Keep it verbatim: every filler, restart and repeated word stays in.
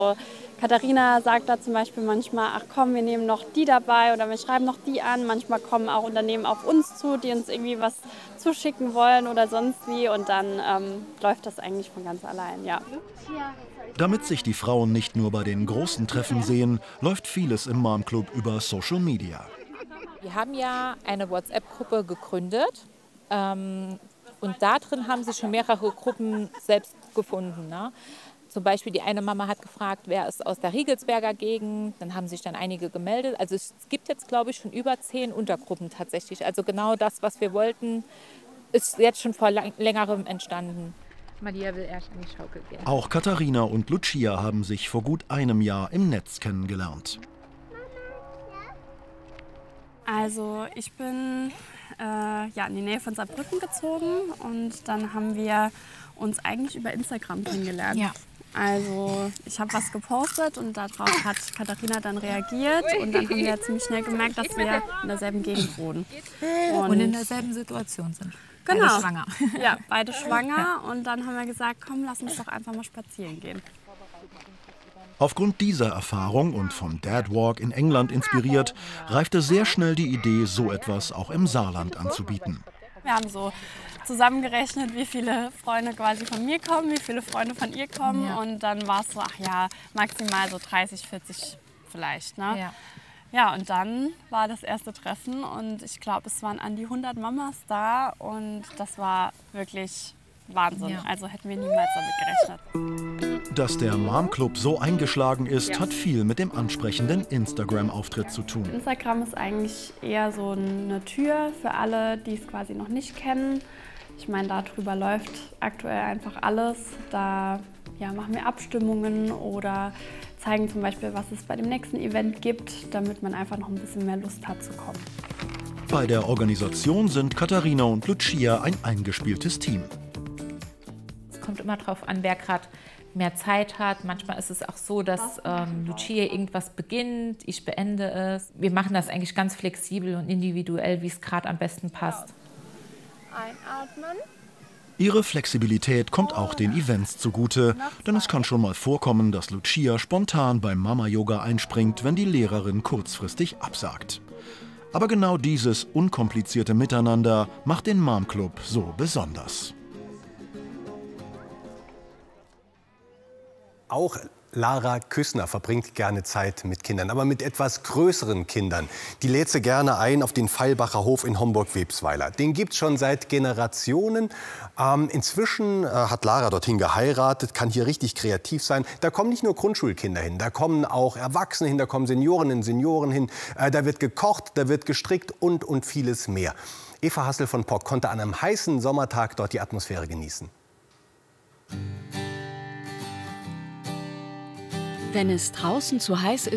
Katharina sagt da zum Beispiel manchmal, ach komm, wir nehmen noch die dabei oder wir schreiben noch die an. Manchmal kommen auch Unternehmen auf uns zu, die uns irgendwie was zuschicken wollen oder sonst wie. Und dann ähm, läuft das eigentlich von ganz allein, ja. Damit sich die Frauen nicht nur bei den großen Treffen sehen, läuft vieles im Mom Club über Social Media. Wir haben ja eine WhatsApp-Gruppe gegründet ähm, und da drin haben sich schon mehrere Gruppen selbst gefunden. Ne? Zum Beispiel die eine Mama hat gefragt, wer ist aus der Riegelsberger Gegend. Dann haben sich dann einige gemeldet. Also es gibt jetzt, glaube ich, schon über zehn Untergruppen tatsächlich. Also genau das, was wir wollten, ist jetzt schon vor längerem entstanden. Maria will erst an die Schaukel gehen. Auch Katharina und Lucia haben sich vor gut einem Jahr im Netz kennengelernt. Also ich bin äh, ja, in die Nähe von Saarbrücken gezogen und dann haben wir uns eigentlich über Instagram kennengelernt. Ja. Also ich habe was gepostet und darauf hat Katharina dann reagiert und dann haben wir ziemlich schnell gemerkt, dass wir in derselben Gegend wohnen. Und, und in derselben Situation sind. Genau. Beide schwanger. Ja, beide schwanger und dann haben wir gesagt, komm, lass uns doch einfach mal spazieren gehen. Aufgrund dieser Erfahrung und vom Dad Walk in England inspiriert, reifte sehr schnell die Idee, so etwas auch im Saarland anzubieten. Wir haben so zusammengerechnet, wie viele Freunde quasi von mir kommen, wie viele Freunde von ihr kommen. Ja. Und dann war es so, ach ja, maximal so dreißig, vierzig vielleicht. Ne? Ja. Ja, und dann war das erste Treffen und ich glaube, es waren an die hundert Mamas da und das war wirklich Wahnsinn. Ja. Also hätten wir niemals damit gerechnet. Dass der Mom Club so eingeschlagen ist, ja. hat viel mit dem ansprechenden Instagram-Auftritt zu tun. Instagram ist eigentlich eher so eine Tür für alle, die es quasi noch nicht kennen. Ich meine, darüber läuft aktuell einfach alles. Da ja, machen wir Abstimmungen oder zeigen zum Beispiel, was es bei dem nächsten Event gibt, damit man einfach noch ein bisschen mehr Lust hat zu kommen. Bei der Organisation sind Katharina und Lucia ein eingespieltes Team. Es kommt immer darauf an, wer gerade mehr Zeit hat. Manchmal ist es auch so, dass ähm, Lucia irgendwas beginnt, ich beende es. Wir machen das eigentlich ganz flexibel und individuell, wie es gerade am besten passt. Einatmen. Ihre Flexibilität kommt auch den Events zugute, denn es kann schon mal vorkommen, dass Lucia spontan beim Mama-Yoga einspringt, wenn die Lehrerin kurzfristig absagt. Aber genau dieses unkomplizierte Miteinander macht den Mom Club so besonders. Auch Lara Küssner verbringt gerne Zeit mit Kindern, aber mit etwas größeren Kindern. Die lädt sie gerne ein auf den Pfeilbacher Hof in Homburg-Websweiler. Den gibt es schon seit Generationen. Ähm, inzwischen äh, hat Lara dorthin geheiratet, kann hier richtig kreativ sein. Da kommen nicht nur Grundschulkinder hin, da kommen auch Erwachsene hin, da kommen Seniorinnen und Senioren hin. Äh, da wird gekocht, da wird gestrickt und, und vieles mehr. Eva Hassel von Pock konnte an einem heißen Sommertag dort die Atmosphäre genießen. Wenn es draußen zu heiß ist,